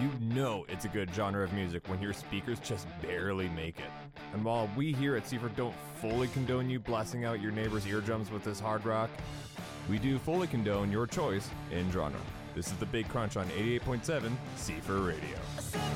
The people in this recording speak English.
You know it's a good genre of music when your speakers just barely make it. And while we here at Seaford don't fully condone you blasting out your neighbor's eardrums with this hard rock, we do fully condone your choice in genre. This is The Big Crunch on 88.7 Seaford Radio.